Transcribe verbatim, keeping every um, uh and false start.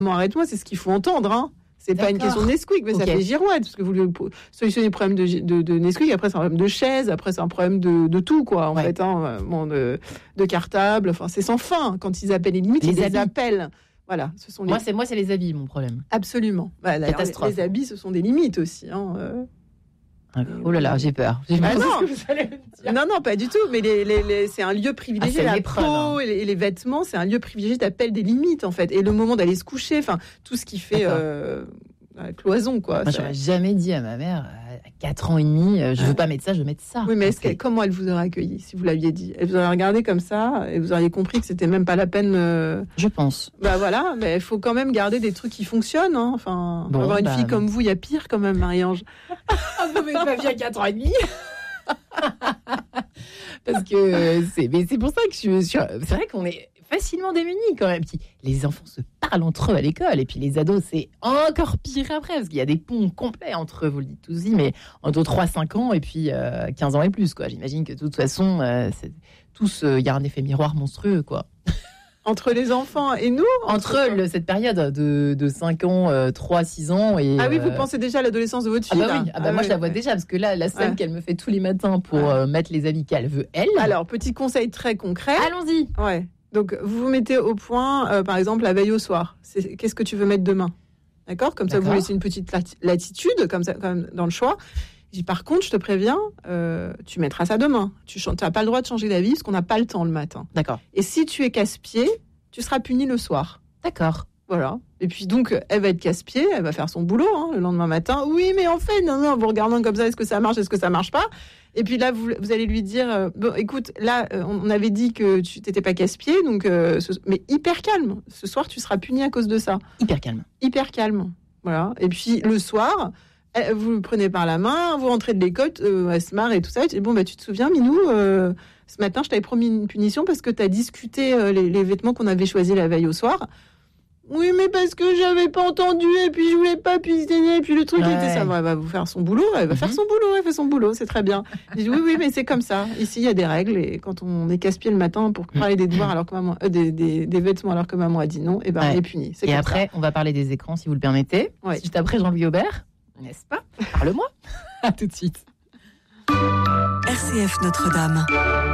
Bon, arrête-moi, c'est ce qu'il faut entendre, hein. C'est D'accord. pas une question de Nesquik, mais okay. Ça fait girouette, parce que vous lui solutionnez le problème de, de, de Nesquik, après c'est un problème de chaise, après c'est un problème de, de tout, quoi, en ouais. fait, hein, bon, de, de cartable, enfin, c'est sans fin. Quand ils appellent les limites, les ils habits. les appellent. Voilà, ce sont les... Moi, c'est, moi, c'est les habits, mon problème. Absolument. Bah, Catastrophe. Les, les habits, ce sont des limites aussi, hein. Euh... Oh là là, j'ai peur. J'ai bah peur non. Ce que vous allez me dire. non, non, pas du tout. Mais les, les, les, c'est un lieu privilégié. Ah, la peau hein. et, les, et les vêtements, c'est un lieu privilégié d'appel des limites, en fait. Et le moment d'aller se coucher, enfin, tout ce qui fait euh, la cloison, quoi. Moi, je n'aurais jamais dit à ma mère, à quatre ans et demi, je ne veux pas mettre ça, je veux mettre ça. Oui, mais est-ce qu'elle, comment elle vous aurait accueilli si vous l'aviez dit? Elle vous aurait regardé comme ça et vous auriez compris que c'était même pas la peine. Euh... Je pense. Bah voilà, mais il faut quand même garder des trucs qui fonctionnent. Hein. Enfin, bon, avoir une bah, fille comme vous, il y a pire quand même, Marie-Ange. Ah, vous mettez ma vie à quatre ans et demi. Parce que c'est, mais c'est pour ça que je suis. C'est vrai qu'on est facilement démunis quand même. Les enfants se parlent entre eux à l'école et puis les ados, c'est encore pire après parce qu'il y a des ponts complets entre eux, vous le dites tous, mais entre trois à cinq ans et puis euh, quinze ans et plus, quoi. J'imagine que de toute façon, euh, c'est, tous, il euh, y a un effet miroir monstrueux, quoi. Entre les enfants et nous Entre, entre le, cette période de, de cinq ans, euh, trois à six ans. Et, ah oui, vous euh... pensez déjà à l'adolescence de votre fille? Ah bah oui, ah bah ah moi oui, je la vois ouais. déjà, parce que là, la scène ouais. qu'elle me fait tous les matins pour ouais. euh, mettre les habits qu'elle veut, elle. Alors, petit conseil très concret. Allons-y. Ouais. Donc, vous vous mettez au point, euh, par exemple, la veille au soir. C'est, qu'est-ce que tu veux mettre demain? D'accord? Comme D'accord. ça, vous laissez une petite latitude, comme ça, comme dans le choix. Je dis, par contre, je te préviens, euh, tu mettras ça demain. Tu n'as pas le droit de changer d'avis parce qu'on n'a pas le temps le matin. D'accord. Et si tu es casse-pied, tu seras puni le soir. D'accord. Voilà. Et puis donc, elle va être casse-pied, elle va faire son boulot hein, le lendemain matin. Oui, mais en fait, non, non, vous regardant comme ça, est-ce que ça marche, est-ce que ça marche pas? Et puis là, vous, vous allez lui dire, euh, bon, écoute, là, euh, on avait dit que tu n'étais pas casse-pied, donc, euh, ce, mais hyper calme. Ce soir, tu seras puni à cause de ça. Hyper calme. Hyper calme. Voilà. Et puis le soir, elle, vous le prenez par la main, vous rentrez de l'école, euh, elle se marre et tout ça. Et tu dis, bon, bah, tu te souviens, Minou, euh, ce matin, je t'avais promis une punition parce que tu as discuté euh, les, les vêtements qu'on avait choisis la veille au soir. Oui, mais parce que j'avais pas entendu et puis je voulais pas pisciner et puis le truc ouais. était ça. Elle va vous faire son boulot, elle va mm-hmm. faire son boulot, elle fait son boulot, c'est très bien. Je dis oui, oui, mais c'est comme ça. Ici, il y a des règles et quand on est casse-pied le matin pour parler des devoirs alors que maman, euh, des, des, des vêtements alors que maman a dit non, et ben ouais. on est puni. C'est et comme après, ça. on va parler des écrans si vous le permettez. Ouais. Juste après Jean-Louis Aubert, n'est-ce pas? Parle-moi. À tout de suite. R C F Notre-Dame.